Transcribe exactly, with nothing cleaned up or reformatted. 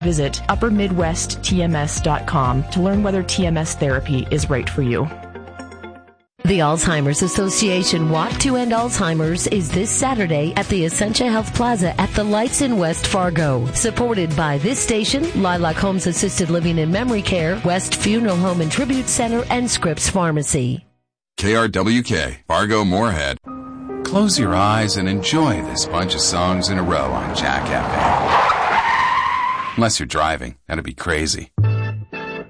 Visit upper midwest t m s dot com to learn whether T M S therapy is right for you. The Alzheimer's Association Walk to End Alzheimer's is this Saturday at the Essentia Health Plaza at the Lights in West Fargo. Supported by this station, Lilac Homes Assisted Living and Memory Care, West Funeral Home and Tribute Center, and Scripps Pharmacy. K R W K, Fargo Moorhead. Close your eyes and enjoy this bunch of songs in a row on Jack F M. Unless you're driving, that'd be crazy.